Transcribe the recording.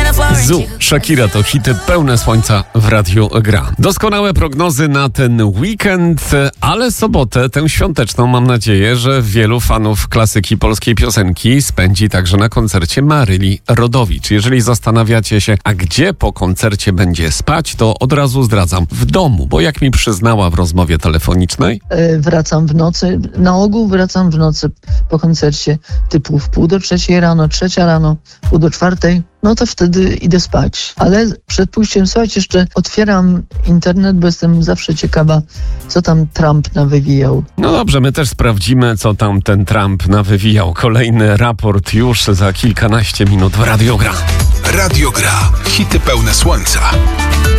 Zu, Shakira to hity pełne słońca w Radiu Gra. Doskonałe prognozy na ten weekend, ale sobotę, tę świąteczną, mam nadzieję, że wielu fanów klasyki polskiej piosenki spędzi także na koncercie Maryli Rodowicz. Jeżeli zastanawiacie się, a gdzie po koncercie będzie spać, to od razu zdradzam, w domu, bo jak mi przyznała w rozmowie telefonicznej... Wracam w nocy, na ogół wracam w nocy po koncercie typu w 2:30 rano, 3:00 rano, 3:45, no to wtedy idę spać. Ale przed pójściem spać jeszcze otwieram internet, bo jestem zawsze ciekawa, co tam Trump nawywijał. No dobrze, my też sprawdzimy, co tam ten Trump nawywijał. Kolejny raport już za kilkanaście minut w Radio Gra. Radio Gra. Hity pełne słońca.